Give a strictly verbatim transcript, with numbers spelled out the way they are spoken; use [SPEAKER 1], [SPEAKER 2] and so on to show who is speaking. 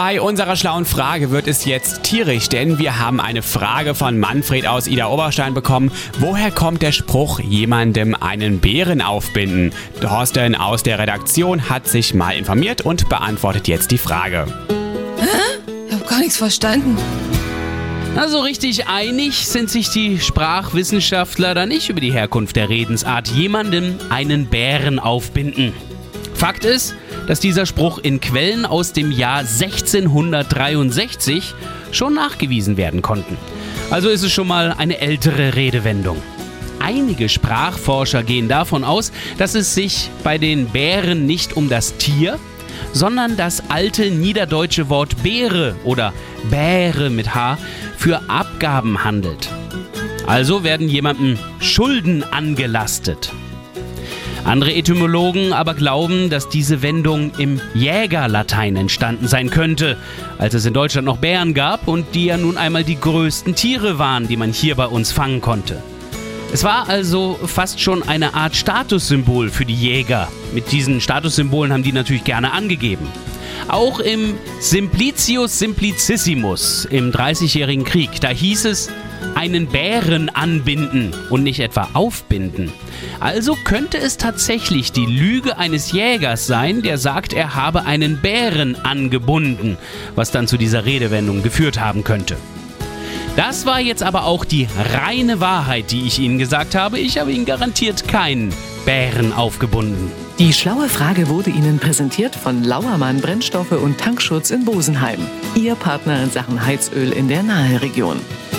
[SPEAKER 1] Bei unserer schlauen Frage wird es jetzt tierisch, denn wir haben eine Frage von Manfred aus Idar-Oberstein bekommen. Woher kommt der Spruch, jemandem einen Bären aufbinden? Thorsten aus der Redaktion hat sich mal informiert und beantwortet jetzt die Frage.
[SPEAKER 2] Hä? Ich hab gar nichts verstanden.
[SPEAKER 3] Also richtig einig sind sich die Sprachwissenschaftler da nicht über die Herkunft der Redensart jemandem einen Bären aufbinden. Fakt ist, dass dieser Spruch in Quellen aus dem Jahr sechzehnhundertdreiundsechzig schon nachgewiesen werden konnten. Also ist es schon mal eine ältere Redewendung. Einige Sprachforscher gehen davon aus, dass es sich bei den Bären nicht um das Tier, sondern das alte niederdeutsche Wort Beere oder Bäre mit H für Abgaben handelt. Also werden jemandem Schulden angelastet. Andere Etymologen aber glauben, dass diese Wendung im Jägerlatein entstanden sein könnte, als es in Deutschland noch Bären gab und die ja nun einmal die größten Tiere waren, die man hier bei uns fangen konnte. Es war also fast schon eine Art Statussymbol für die Jäger. Mit diesen Statussymbolen haben die natürlich gerne angegeben. Auch im Simplicius Simplicissimus im Dreißigjährigen Krieg, da hieß es, einen Bären anbinden und nicht etwa aufbinden. Also könnte es tatsächlich die Lüge eines Jägers sein, der sagt, er habe einen Bären angebunden, was dann zu dieser Redewendung geführt haben könnte. Das war jetzt aber auch die reine Wahrheit, die ich Ihnen gesagt habe. Ich habe Ihnen garantiert keinen Bären aufgebunden.
[SPEAKER 4] Die schlaue Frage wurde Ihnen präsentiert von Lauermann Brennstoffe und Tankschutz in Bosenheim. Ihr Partner in Sachen Heizöl in der Naheregion.